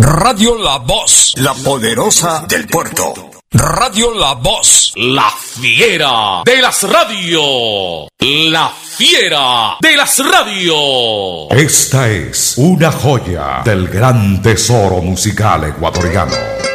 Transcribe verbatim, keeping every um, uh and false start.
Radio La Voz, la poderosa del puerto. Radio La Voz, la fiera de las radios. La fiera de las radios. Esta es una joya del gran tesoro musical ecuatoriano.